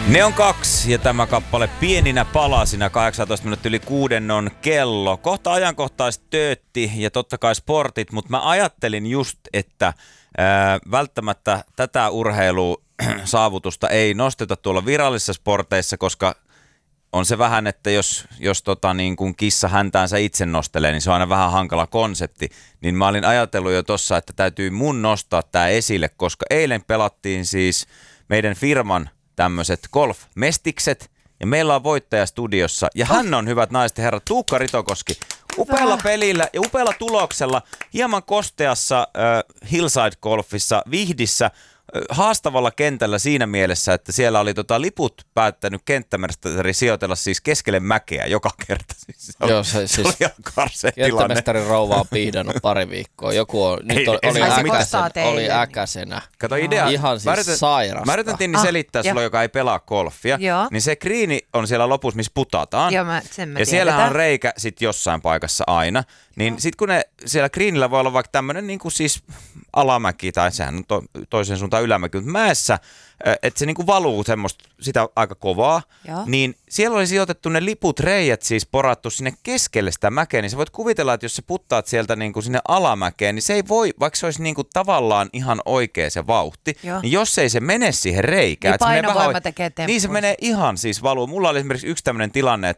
Ne on 2 ja tämä kappale Pieninä palasina, 18 minuuttia yli 6 on kello. Kohta ajankohtaiset töötti ja totta kai sportit, mutta mä ajattelin just, että välttämättä tätä urheilusaavutusta ei nosteta tuolla virallisissa sporteissa, koska on se vähän, että jos niin kuin kissa häntäänsä itse nostelee, niin se on aina vähän hankala konsepti. Niin mä olin ajatellut jo tossa, että täytyy mun nostaa tää esille, koska eilen pelattiin siis meidän firman tämmöiset golf-mestikset, ja meillä on voittaja studiossa, ja hän on, hyvät naiset ja herrat, Tuukka Ritokoski. Upealla pelillä ja upealla tuloksella, hieman kosteassa Hillside Golfissa, Vihdissä, haastavalla kentällä siinä mielessä, että siellä oli liput päättänyt kenttämestari sijoitella siis keskelle mäkeä joka kerta. Siis Joo, se oli ihan karsea tilanne. Kenttämestarin rouva on pihdannut pari viikkoa. Joku on, nyt oli äkäsenä. Kato idea. Ihan siis sairasta. Mä yritän Tinni selittää sulla, joka ei pelaa golfia. Joo. Niin se greeni on siellä lopussa, missä putataan. Joo, ja siellä on reikä sit jossain paikassa aina. Niin sit kun ne siellä greenillä voi olla vaikka tämmönen niinku siis alamäki tai sehän on toisen suuntaan ylämäki, mutta mäessä, että se niinku valuu semmoista sitä aika kovaa, niin siellä oli sijoitettu ne liput reijät siis porattu sinne keskelle sitä mäkeä, niin sä voit kuvitella, että jos sä puttaat sieltä niinku sinne alamäkeen, niin se ei voi, vaikka se olisi niinku tavallaan ihan oikea se vauhti, niin jos ei se mene siihen reikään, niin painovoima tekee tempun. Niin se menee ihan siis valuu. Mulla oli esimerkiksi yksi tämmöinen tilanne,